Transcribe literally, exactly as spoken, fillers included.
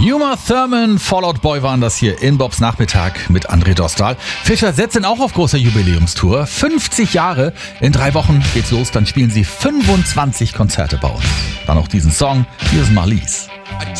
Uma Thurman, Fall Out Boy waren das hier in Bobs Nachmittag mit André Dostal. Fischer setzen auch auf großer Jubiläumstour. fünfzig Jahre. In drei Wochen geht's los, dann spielen sie fünfundzwanzig Konzerte bei uns. Dann noch diesen Song. Hier ist Marlies.